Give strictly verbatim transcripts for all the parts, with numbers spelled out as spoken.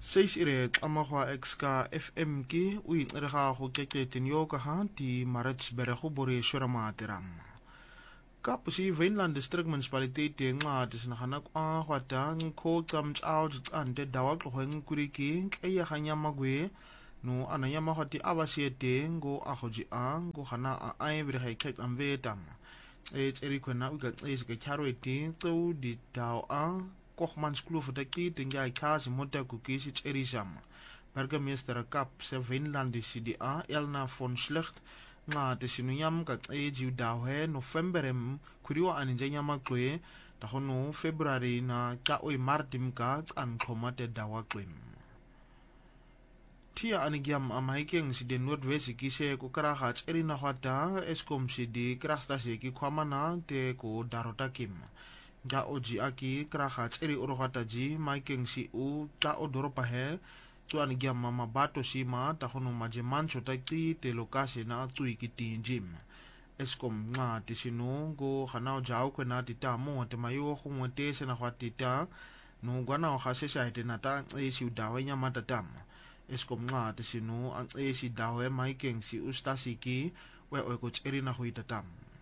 seis ire amagwa exka F M ki u inrega go keketen yo ka ha di Maritzburg go bore shora materam ka pusi Wynland district municipality nga dis na kana kwa gwata ngko tsamts out ande dawa go heng kuriki ke ya ganya magwe no ananya magati abasiete ngo agoji a ngo gana a ai bire ga kek amvetam e tseri khona u ga tsese ke charity tso di daw a kochmans kloof dat ki tinga kazi mota kukisi tserisam burgemeester kap se Wynland di C D A Elna von Schlicht nga tesinuyam ka tseji daw he November em kuriwa aninjanya makwe ta hono February na ka oi martim ka tsan khomate dawa kwem tia anigiam amhaikeng si de Noordwest ki se ko karaga tserina hwata Eskom si di krasta se ki khwamana te ko darota kim ja oji aki kraha tseri orohata ji maikeng si u ta odoropa he tuan gia mama bato si ma ta hono maje mancho ta ti te lokasi na tsui ki tin jim Eskom nga tisinu go hanao jau ko na ti ta mo te mayo go mo te se na hwati ta no gwana o khase sa te na ta e si dawe nya mata tam Eskom nga tisinu ang e si dawe maikeng si ustasiki we o ko tseri na huita tam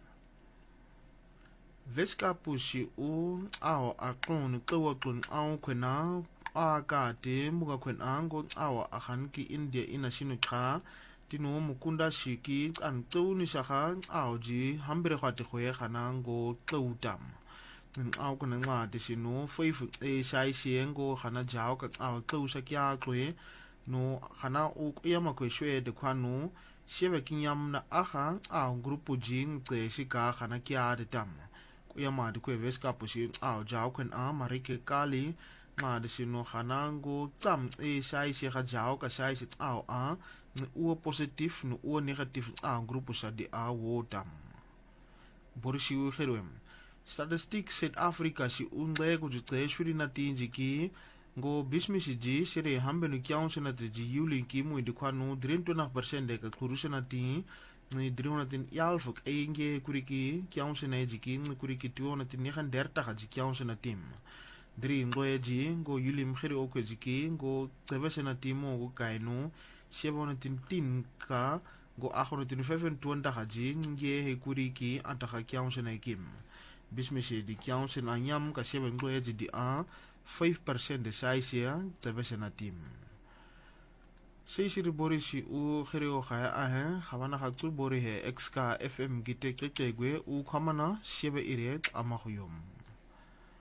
Veskapu si u ao akon kawa kun au kwena a ka te muga kwen ango awa ahan ki India ina sinu ka tino mukunda shiki an tuni shaka au ji hambere khwate khoye khana ngo tlautam au kuna nga te sinu faifu e sai siengo khana jao ka au tlau sakya kwe no khana u yama kwe shwe de kwanu shebe kinyam na aha au grupu jing te shika khana kya de tam ya ma de kwe Veskapu si au jao kwen a marike kali ma de sino hanango tsam e sai se ga jao ka sai se au a u positif no u negatief a grupo sa di a wotam borisi u gerwem statistiek South Africa si unle go jitse shuri na tinji ki go business ji sire hambe no kyauns na de juli ki mu de kwanu drieëntwintig persent de ka kurusa na tin ni driehonderdelf ook eentje kuriki kiaunse na jiki kuriki tweehonderdnegendertig ji kiaunse na team drie ngoe ji go yuli mkhiri ook jiki go tsebese na team go kainu zevenhonderdtien ka go achthonderdvyfentwintig ji nge he kuriki antaga kiaunse na kim bismisi di kiaunse na nyam ka seven ngoe ji di a five percent de size ya tsebese na team seisiri bori si u khereo khaya ahe khabana khatsu bori he exka F M gite kekegwe u khamana shebe ire amahuyom